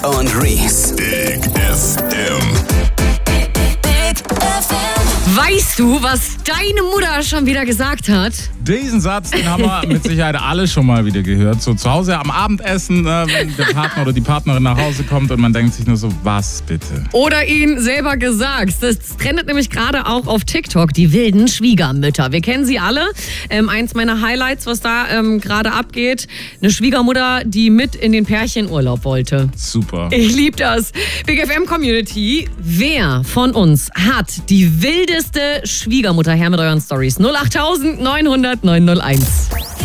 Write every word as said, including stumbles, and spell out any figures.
Big und Reese. Big F M. Weißt du, was deine Mutter schon wieder gesagt hat? Diesen Satz, den haben wir mit Sicherheit alle schon mal wieder gehört. So zu Hause am Abendessen, äh, wenn der Partner oder die Partnerin nach Hause kommt und man denkt sich nur so, was bitte? Oder ihn selber gesagt. Das trendet nämlich gerade auch auf TikTok, die wilden Schwiegermütter. Wir kennen sie alle. Ähm, eins meiner Highlights, was da ähm, gerade abgeht, eine Schwiegermutter, die mit in den Pärchenurlaub wollte. Super. Ich liebe das. Big F M Community, wer von uns hat die wildeste Schwiegermutter? Her mit euren Stories. null acht neunhundert neun null eins.